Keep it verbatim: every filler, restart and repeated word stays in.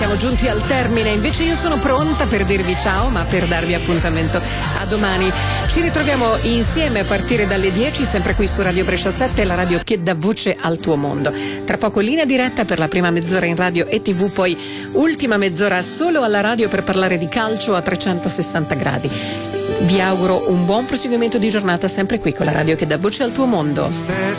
siamo giunti al termine, invece io sono pronta per dirvi ciao, ma per darvi appuntamento a domani. Ci ritroviamo insieme a partire dalle dieci, sempre qui su Radio Brescia sette, la radio che dà voce al tuo mondo. Tra poco linea diretta per la prima mezz'ora in radio e tivù, poi ultima mezz'ora solo alla radio per parlare di calcio a trecentosessanta gradi. Vi auguro un buon proseguimento di giornata sempre qui con la radio che dà voce al tuo mondo.